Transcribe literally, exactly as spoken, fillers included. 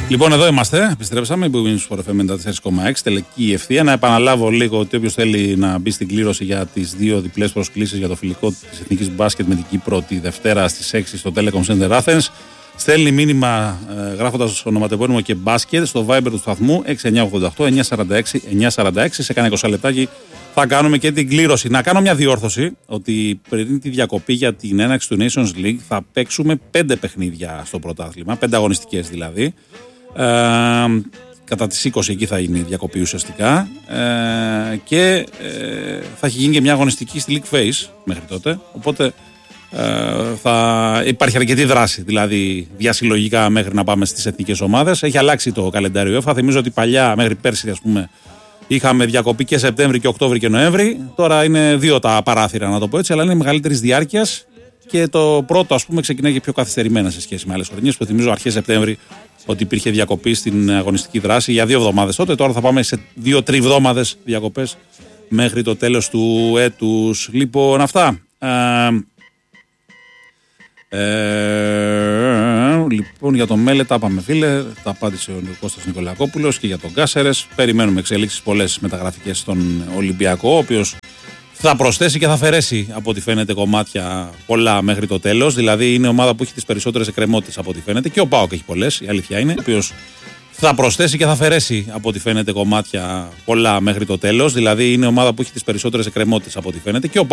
Λοιπόν, εδώ είμαστε. Επιστρέψαμε. Που είναι στο Sport εφ εμ ενενήντα τέσσερα κόμμα έξι. Τελική ευθεία. Να επαναλάβω λίγο ότι όποιος θέλει να μπει στην κλήρωση για τις δύο διπλές προσκλήσεις για το φιλικό της Εθνικής Μπάσκετ με την Κύπρο τη Δευτέρα στις έξι στο Telecom Center Athens, στέλνει μήνυμα ε, γράφοντας ονοματεπώνυμο και μπάσκετ στο Viber του σταθμού έξι εννιά ογδόντα οκτώ εννιά σαράντα έξι εννιά σαράντα έξι. Σε κάνα είκοσι λεπτάκι θα κάνουμε και την κλήρωση. Να κάνω μια διόρθωση ότι πριν τη διακοπή για την έναρξη του Nations League θα παίξουμε πέντε παιχνίδια στο πρωτάθλημα, πέντε αγωνιστικές δηλαδή. Ε, κατά τις είκοσι εκεί θα είναι η διακοπή ουσιαστικά ε, και ε, θα έχει γίνει και μια αγωνιστική στη League Phase μέχρι τότε, οπότε ε, θα υπάρχει αρκετή δράση δηλαδή διασυλλογικά μέχρι να πάμε στις εθνικές ομάδες. Έχει αλλάξει το καλεντάριο UEFA. Θυμίζω ότι παλιά μέχρι πέρσι ας πούμε είχαμε διακοπή και Σεπτέμβρη και Οκτώβρη και Νοέμβρη. Τώρα είναι δύο τα παράθυρα, να το πω έτσι, αλλά είναι μεγαλύτερης διάρκειας και το πρώτο ας πούμε ξεκινάει και πιο καθυστερημένα σε σχέση με άλλες χρονιές που θυμίζω αρχές Σεπτέμβρη ότι υπήρχε διακοπή στην αγωνιστική δράση για δύο εβδομάδες τότε. Τώρα θα πάμε σε δύο τριβδόμαδες διακοπές μέχρι το τέλος του έτους. Λοιπόν, αυτά. Ε, ε, λοιπόν, για το Μέλε τα είπαμε, φίλε. Τα απάντησε ο Κώστας Νικολακόπουλος και για τον Κάσερες. Περιμένουμε εξελίξεις πολλές μεταγραφικές στον Ολυμπιακό, ο οποίος θα προσθέσει και θα αφαιρέσει από ό,τι φαίνεται κομμάτια πολλά μέχρι το τέλος. Δηλαδή είναι ομάδα που έχει τις περισσότερες εκκρεμότητες από ό,τι φαίνεται. Και ο ΠΑΟΚ έχει πολλές, η αλήθεια είναι. Ο οποίος θα προσθέσει και θα αφαιρέσει από ό,τι φαίνεται κομμάτια πολλά μέχρι το τέλος. Δηλαδή είναι ομάδα που έχει τις περισσότερες εκκρεμότητες από ό,τι φαίνεται. Και ο